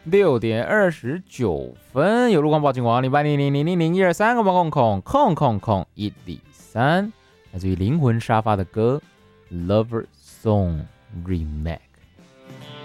6点29分，有路况报警网0800000123，123，来自于灵魂沙发的歌《Lover Song Remix》。